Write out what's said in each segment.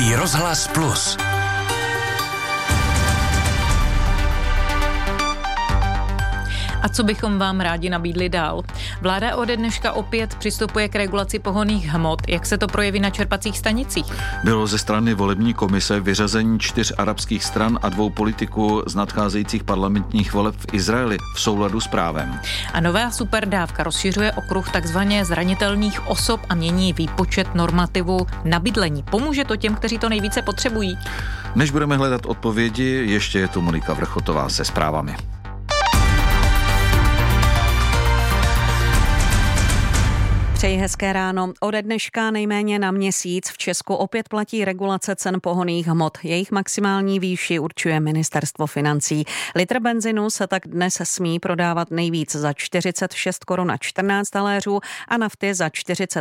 Český rozhlas Plus. A co bychom vám rádi nabídli dál? Vláda ode dneška opět přistupuje k regulaci pohonných hmot. Jak se to projeví na čerpacích stanicích? Bylo ze strany volební komise vyřazení 4 arabských stran a 2 politiků z nadcházejících parlamentních voleb v Izraeli v souladu s právem. A nová superdávka rozšiřuje okruh takzvaně zranitelných osob a mění výpočet normativu na bydlení. Pomůže to těm, kteří to nejvíce potřebují? Než budeme hledat odpovědi, ještě je tu Monika Vrchotová se zprávami. Přeji hezké ráno. Ode dneška nejméně na měsíc v Česku opět platí regulace cen pohonných hmot. Jejich maximální výši určuje Ministerstvo financí. Litr benzinu se tak dnes smí prodávat nejvíc za 46 korun a 14 taléřů a nafty za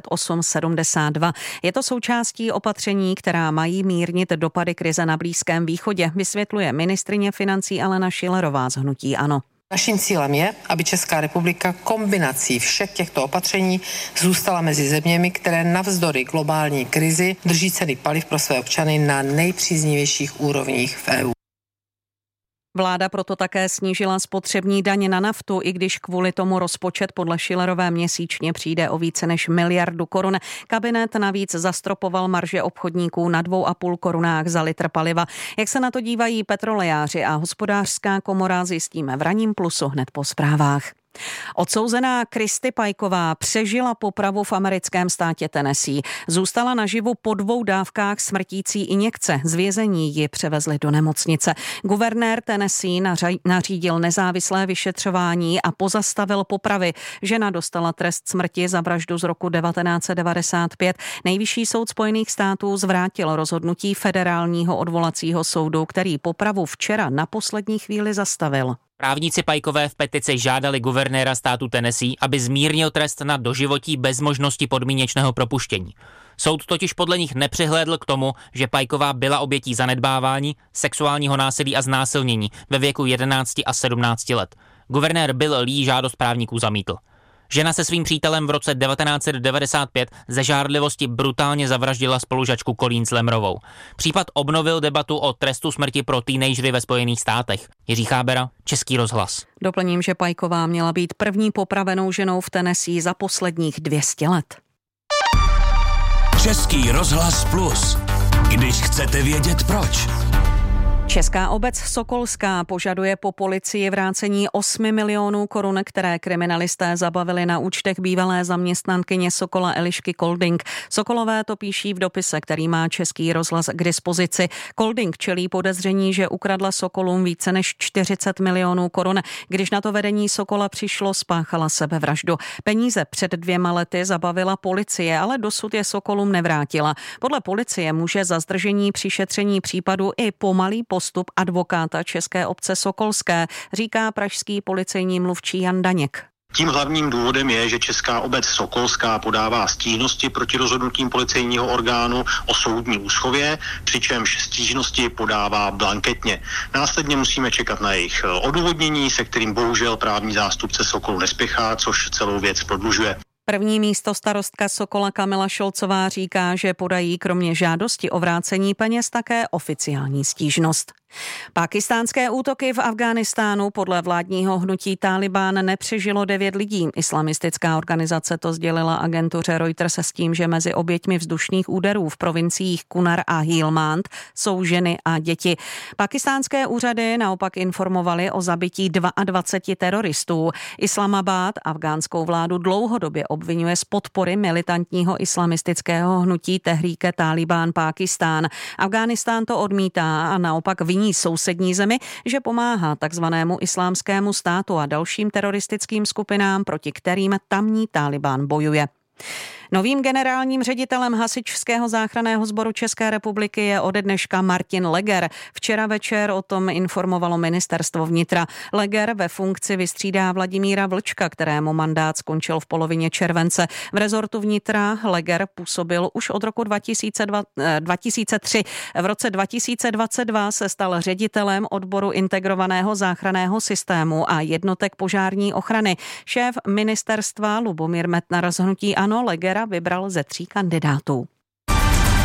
48,72. Je to součástí opatření, která mají mírnit dopady krize na Blízkém východě, vysvětluje ministryně financí Alena Schillerová z hnutí ANO. Naším cílem je, aby Česká republika kombinací všech těchto opatření zůstala mezi zeměmi, které navzdory globální krizi drží ceny paliv pro své občany na nejpříznivějších úrovních v EU. Vláda proto také snížila spotřební daň na naftu, i když kvůli tomu rozpočet podle Schillerové měsíčně přijde o více než 1 miliardu korun. Kabinet navíc zastropoval marže obchodníků na 2,5 korunách za litr paliva. Jak se na to dívají petrolejáři a Hospodářská komora, zjistíme v Ranním Plusu hned po zprávách. Odsouzená Kristy Pajková přežila popravu v americkém státě Tennessee. Zůstala naživu po 2 dávkách smrtící injekce. Z vězení ji převezli do nemocnice. Guvernér Tennessee nařídil nezávislé vyšetřování a pozastavil popravy. Žena dostala trest smrti za vraždu z roku 1995. Nejvyšší soud Spojených států zvrátil rozhodnutí federálního odvolacího soudu, který popravu včera na poslední chvíli zastavil. Právníci Pajkové v petici žádali guvernéra státu Tennessee, aby zmírnil trest na doživotí bez možnosti podmíněčného propuštění. Soud totiž podle nich nepřihlédl k tomu, že Pajková byla obětí zanedbávání, sexuálního násilí a znásilnění ve věku 11 a 17 let. Guvernér Bill Lee žádost právníků zamítl. Žena se svým přítelem v roce 1995 ze žárlivosti brutálně zavraždila spolužačku Colleen Slemrovou. Případ obnovil debatu o trestu smrti pro teenagery ve Spojených státech. Jiří Chábera, Český rozhlas. Doplním, že Pajková měla být první popravenou ženou v Tennessee za posledních 200 let. Český rozhlas Plus. Když chcete vědět proč. Česká obec Sokolská požaduje po policii vrácení 8 milionů korun, které kriminalisté zabavili na účtech bývalé zaměstnankyně Sokola Elišky Kolding. Sokolové to píší v dopise, který má Český rozhlas k dispozici. Kolding čelí podezření, že ukradla Sokolům více než 40 milionů korun. Když na to vedení Sokola přišlo, spáchala sebevraždu. Peníze před 2 lety zabavila policie, ale dosud je Sokolům nevrátila. Podle policie může za zdržení při šetření případu i pomalý postup advokáta České obce Sokolské, říká pražský policejní mluvčí Jan Daněk. Tím hlavním důvodem je, že Česká obec Sokolská podává stížnosti proti rozhodnutím policejního orgánu o soudní úschově, přičemž stížnosti podává blanketně. Následně musíme čekat na jejich odůvodnění, se kterým bohužel právní zástupce Sokolu nespěchá, což celou věc prodlužuje. První místostarostka Sokola Kamila Šolcová říká, že podají kromě žádosti o vrácení peněz také oficiální stížnost. Pákistánské útoky v Afghánistánu podle vládního hnutí Tálibán nepřežilo 9 lidí. Islamistická organizace to sdělila agentuře Reuters s tím, že mezi oběťmi vzdušných úderů v provinciích Kunar a Helmand jsou ženy a děti. Pákistánské úřady naopak informovaly o zabití 22 teroristů. Islamabad afgánskou vládu dlouhodobě obvinuje z podpory militantního islamistického hnutí Tehrike Tálibán Pákistán. Afghánistán to odmítá a naopak viní sousední zemi, že pomáhá takzvanému islámskému státu a dalším teroristickým skupinám, proti kterým tamní Tálibán bojuje. Novým generálním ředitelem Hasičského záchranného sboru České republiky je ode dneška Martin Leger. Včera večer o tom informovalo ministerstvo vnitra. Leger ve funkci vystřídá Vladimíra Vlčka, kterému mandát skončil v polovině července. V rezortu vnitra Leger působil už od roku 2003. V roce 2022 se stal ředitelem odboru integrovaného záchranného systému a jednotek požární ochrany. Šéf ministerstva Lubomír Metnar z hnutí ANO Legera vybral ze 3 kandidátů.